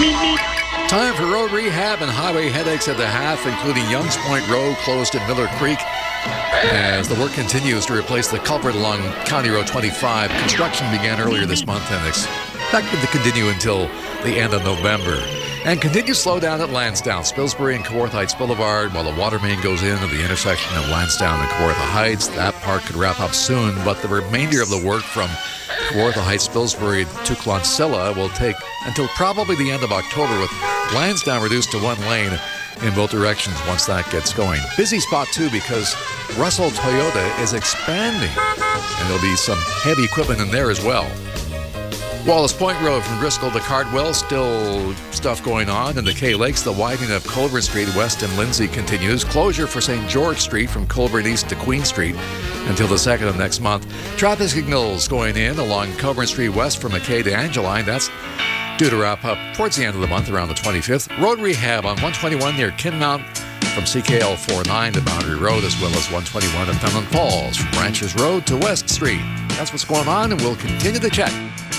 Time for road rehab and highway headaches at the half, including Youngs Point Road closed at Miller Creek as the work continues to replace the culvert along County Road 25. Construction began earlier this month and expected to continue until the end of November. And continue slow down at Lansdowne, Spilsbury and Kawartha Heights Boulevard while the water main goes in at the intersection of Lansdowne and Kawartha Heights. That part could wrap up soon, but the remainder of the work from Kawartha Heights, Spilsbury to Clonsilla will take until probably the end of October, with Lansdowne reduced to one lane in both directions once that gets going. Busy spot too because Russell Toyota is expanding and there'll be some heavy equipment in there as well. Wallace Point Road from Driscoll to Cardwell, still stuff going on. In the Kay Lakes, the widening of Colburn Street west and Lindsay continues. Closure for St. George Street from Colburn east to Queen Street until the 2nd of next month. Traffic signals going in along Colburn Street west from McKay to Angeline. That's due to wrap up towards the end of the month, around the 25th. Road rehab on 121 near Kinmount from CKL 49 to Boundary Road, as well as 121 at Fenelon Falls from Ranchers Road to West Street. That's what's going on, and we'll continue to check